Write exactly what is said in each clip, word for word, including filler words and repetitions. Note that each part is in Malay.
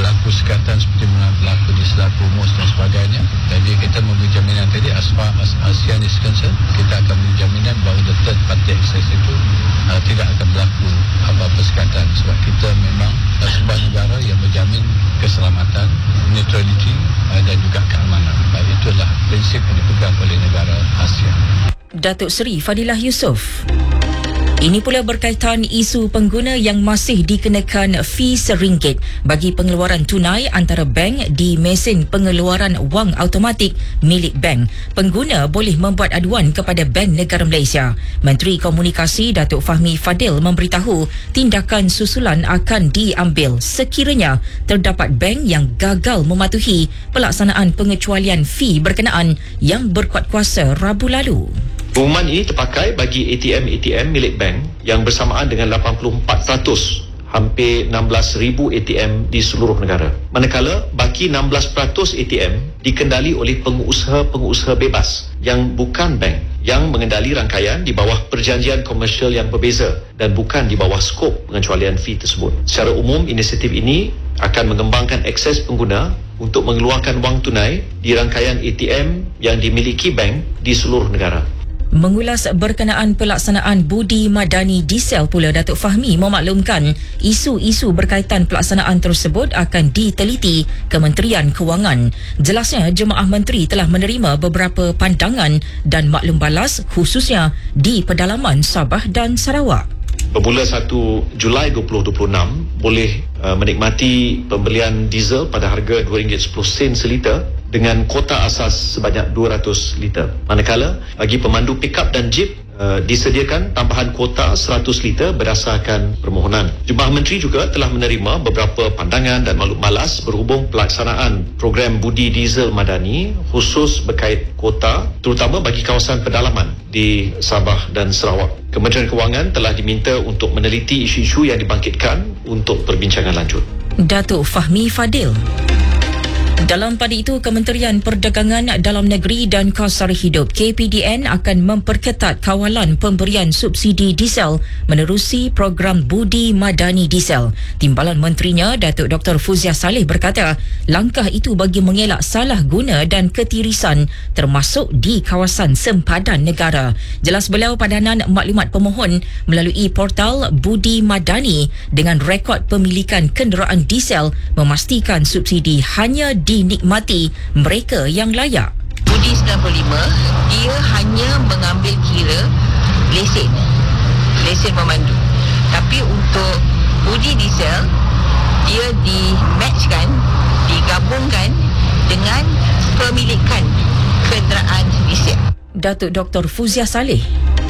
berlaku sekatan seperti mana berlaku di Selat Rumus dan sebagainya. Jadi kita memberi jaminan tadi as far as ASEAN is concerned, kita akan memberi jaminan bahawa the third party access itu uh, tidak akan berlaku apa-apa sekatan, sebab kita memang uh, sebuah negara yang berjamin keselamatan, neutrality uh, dan juga keamanan. Uh, itulah prinsip yang dipegang oleh negara ASEAN. Datuk Seri Fadilah Yusof. Ini pula berkaitan isu pengguna yang masih dikenakan fee seringgit bagi pengeluaran tunai antara bank di mesin pengeluaran wang automatik milik bank. Pengguna boleh membuat aduan kepada Bank Negara Malaysia. Menteri Komunikasi Datuk Fahmi Fadil memberitahu tindakan susulan akan diambil sekiranya terdapat bank yang gagal mematuhi pelaksanaan pengecualian fee berkenaan yang berkuat kuasa Rabu lalu. Pengumuman ini terpakai bagi A T M-A T M milik bank yang bersamaan dengan lapan puluh empat peratus, hampir enam belas ribu A T M di seluruh negara. Manakala baki enam belas peratus A T M dikendali oleh pengusaha-pengusaha bebas yang bukan bank, yang mengendali rangkaian di bawah perjanjian komersial yang berbeza dan bukan di bawah skop pengecualian fee tersebut. Secara umum, inisiatif ini akan mengembangkan akses pengguna untuk mengeluarkan wang tunai di rangkaian A T M yang dimiliki bank di seluruh negara. Mengulas berkenaan pelaksanaan budi madani diesel pula, Datuk Fahmi memaklumkan isu-isu berkaitan pelaksanaan tersebut akan diteliti Kementerian Kewangan. Jelasnya, Jemaah Menteri telah menerima beberapa pandangan dan maklum balas khususnya di pedalaman Sabah dan Sarawak. Bermula satu Julai dua ribu dua puluh enam, boleh uh, menikmati pembelian diesel pada harga dua ringgit sepuluh sen seliter dengan kota asas sebanyak dua ratus liter. Manakala bagi pemandu pickup dan jeep uh, disediakan tambahan kota seratus liter berdasarkan permohonan. Jemaah Menteri juga telah menerima beberapa pandangan dan maklum balas berhubung pelaksanaan program budi diesel madani khusus berkait kota, terutama bagi kawasan pedalaman di Sabah dan Sarawak. Kementerian Kewangan telah diminta untuk meneliti isu-isu yang dibangkitkan untuk perbincangan lanjut. Datuk Fahmi Fadil. Dalam pada itu, Kementerian Perdagangan Dalam Negeri dan Kos Sara Hidup K P D N akan memperketat kawalan pemberian subsidi diesel menerusi program Budi Madani Diesel. Timbalan Menterinya, Datuk Doktor Fuzia Saleh berkata, langkah itu bagi mengelak salah guna dan ketirisan termasuk di kawasan sempadan negara. Jelas beliau, padanan maklumat pemohon melalui portal Budi Madani dengan rekod pemilikan kenderaan diesel memastikan subsidi hanya dinikmati mereka yang layak. Budi sembilan puluh lima, dia hanya mengambil kira lesen, lesen memandu. Tapi untuk budi diesel, dia di-matchkan, digabungkan dengan pemilikan kenderaan diesel. Datuk Doktor Fuzia Saleh.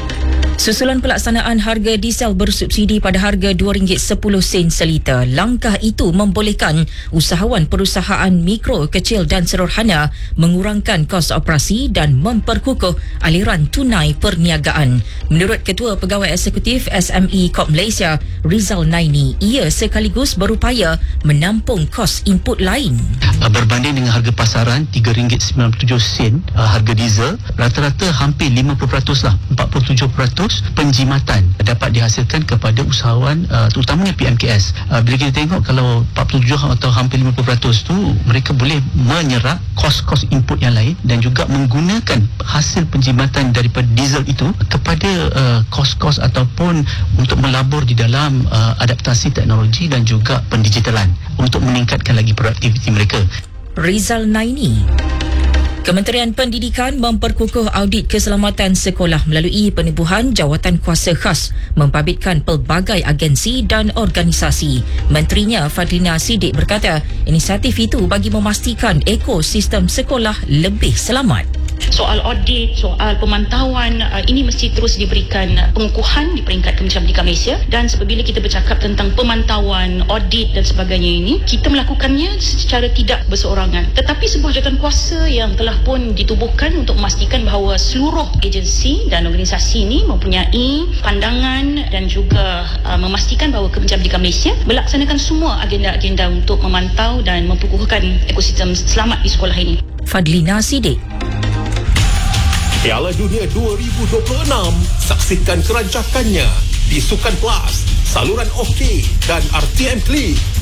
Susulan pelaksanaan harga diesel bersubsidi pada harga dua ringgit sepuluh sen seliter. Langkah itu membolehkan usahawan perusahaan mikro, kecil dan sederhana mengurangkan kos operasi dan memperkukuh aliran tunai perniagaan. Menurut Ketua Pegawai Eksekutif S M E Corp Malaysia, Rizal Naini, ia sekaligus berupaya menampung kos input lain. Berbanding dengan harga pasaran tiga ringgit sembilan puluh tujuh sen harga diesel, rata-rata hampir lima puluh peratus lah, empat puluh tujuh peratus penjimatan dapat dihasilkan kepada usahawan, uh, terutamanya P M K S. Uh, bila kita tengok kalau empat puluh tujuh atau hampir lima puluh peratus tu, mereka boleh menyerap kos-kos input yang lain dan juga menggunakan hasil penjimatan daripada diesel itu kepada uh, kos-kos ataupun untuk melabur di dalam uh, adaptasi teknologi dan juga pendigitalan untuk meningkatkan lagi produktiviti mereka. Rizal Naini. Kementerian Pendidikan memperkukuh audit keselamatan sekolah melalui penubuhan jawatan kuasa khas membabitkan pelbagai agensi dan organisasi. Menterinya Fadlina Siddiq berkata, inisiatif itu bagi memastikan ekosistem sekolah lebih selamat. Soal audit, soal pemantauan, uh, ini mesti terus diberikan pengukuhan di peringkat Kementerian Pendidikan Malaysia. Dan apabila kita bercakap tentang pemantauan, audit dan sebagainya ini, kita melakukannya secara tidak berseorangan. Tetapi sebuah jawatan kuasa yang telah pun ditubuhkan untuk memastikan bahawa seluruh agensi dan organisasi ini mempunyai pandangan dan juga uh, memastikan bahawa Kementerian Pendidikan Malaysia melaksanakan semua agenda-agenda untuk memantau dan memperkukuhkan ekosistem selamat di sekolah ini. Fadlina Siddiq. Piala Dunia dua ribu dua puluh enam, saksikan kerancakannya di Sukan Plus, saluran OK dan R T M Klik.